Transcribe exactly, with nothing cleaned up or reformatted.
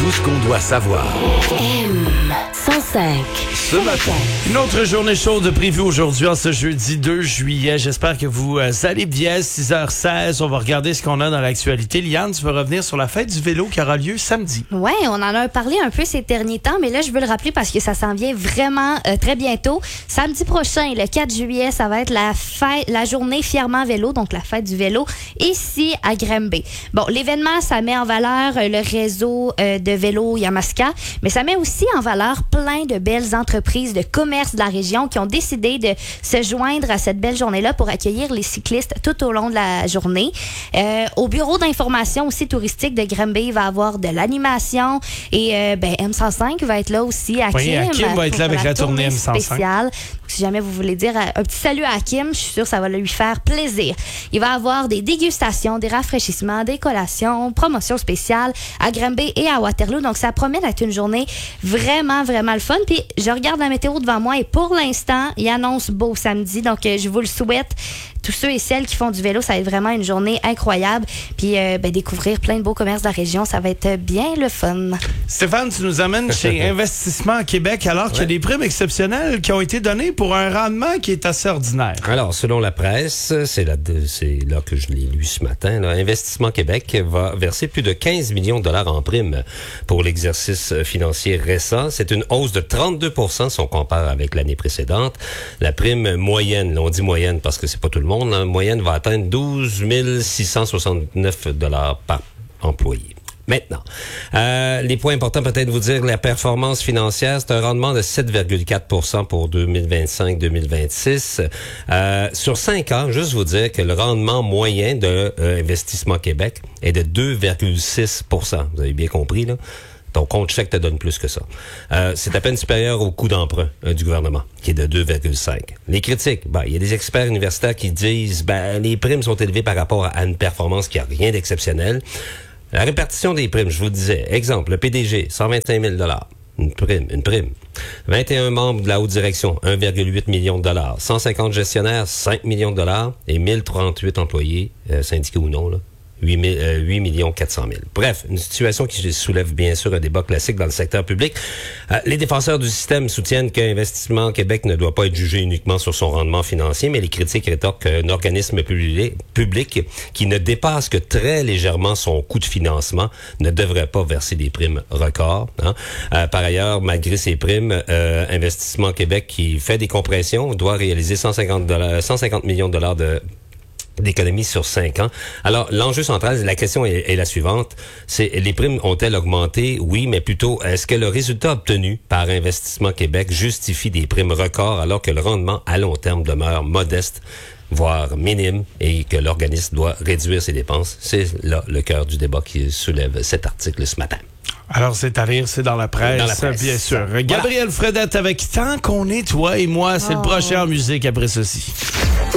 Tout ce qu'on doit savoir. M cent cinq. Ce matin. Une autre journée chaude prévue aujourd'hui, en ce jeudi deux juillet. J'espère que vous euh, allez bien. six heures seize, on va regarder ce qu'on a dans l'actualité. Liane, tu vas revenir sur la fête du vélo qui aura lieu samedi. Oui, on en a parlé un peu ces derniers temps, mais là, je veux le rappeler parce que ça s'en vient vraiment euh, très bientôt. Samedi prochain, le quatre juillet, ça va être la fête, la journée Fièrement Vélo, donc la fête du vélo, ici à Granby. Bon, l'événement, ça met en valeur euh, le réseau euh, de vélo Yamaska, mais ça met aussi en valeur plein de belles entreprises de commerce de la région qui ont décidé de se joindre à cette belle journée-là pour accueillir les cyclistes tout au long de la journée. Euh, au bureau d'information aussi touristique de Granby, il va y avoir de l'animation et euh, ben, M cent cinq va être là aussi. Hakim, Oui, Hakim va être là avec la tournée M cent cinq. Spéciale. Donc, si jamais vous voulez dire un petit salut à Hakim, je suis sûre que ça va lui faire plaisir. Il va y avoir des dégustations, des rafraîchissements, des collations, promotions spéciales à Granby et à Waterloo. Donc, ça promet d'être une journée vraiment, vraiment le fun. Puis, je regarde la météo devant moi et pour l'instant, il annonce beau samedi. Donc, euh, je vous le souhaite. Tous ceux et celles qui font du vélo, ça va être vraiment une journée incroyable. Puis, euh, ben, découvrir plein de beaux commerces de la région, ça va être bien le fun. Stéphane, tu nous amènes chez Investissement Québec alors qu'il y a des primes exceptionnelles qui ont été données pour un rendement qui est assez ordinaire. Alors, selon la presse, c'est là, c'est là que je l'ai lu ce matin, là, Investissement Québec va verser plus de quinze millions de dollars en primes pour l'exercice financier récent. C'est une hausse de trente-deux pour cent si on compare avec l'année précédente. La prime moyenne, là, on dit moyenne parce que c'est pas tout le monde, la moyenne va atteindre douze mille six cent soixante-neuf dollars par employé. Maintenant, euh, les points importants, peut-être vous dire, la performance financière, c'est un rendement de sept virgule quatre pour cent pour deux mille vingt-cinq deux mille vingt-six. Euh, sur cinq ans, juste vous dire que le rendement moyen de euh, Investissement Québec est de deux virgule six pour cent. Vous avez bien compris, là? Ton compte chèque te donne plus que ça. Euh, c'est à peine supérieur au coût d'emprunt euh, du gouvernement, qui est de deux virgule cinq. Les critiques, ben, il y a des experts universitaires qui disent ben les primes sont élevées par rapport à une performance qui a rien d'exceptionnel. La répartition des primes, je vous le disais. Exemple, le P D G, cent vingt-cinq mille dollars. Une prime, une prime. vingt et un membres de la haute direction, un virgule huit million de dollars. cent cinquante gestionnaires, cinq millions de dollars. Et mille trente-huit employés, euh, syndiqués ou non, là. huit millions quatre cent mille. Bref, une situation qui soulève bien sûr un débat classique dans le secteur public. Euh, les défenseurs du système soutiennent qu'Investissement Québec ne doit pas être jugé uniquement sur son rendement financier, mais les critiques rétorquent qu'un organisme public, public qui ne dépasse que très légèrement son coût de financement ne devrait pas verser des primes records. Hein. Euh, par ailleurs, malgré ces primes, euh, Investissement Québec qui fait des compressions doit réaliser cent cinquante millions de dollars de d'économie sur cinq ans. Alors, l'enjeu central, la question est, est la suivante. C'est, les primes ont-elles augmenté? Oui, mais plutôt, est-ce que le résultat obtenu par Investissement Québec justifie des primes records alors que le rendement à long terme demeure modeste, voire minime, et que l'organisme doit réduire ses dépenses? C'est là le cœur du débat qui soulève cet article ce matin. Alors, c'est à lire, c'est dans la presse, dans la presse. bien sûr. Voilà. Gabriel Fredette avec Tant qu'on est toi et moi, c'est oh. le prochain en musique après ceci.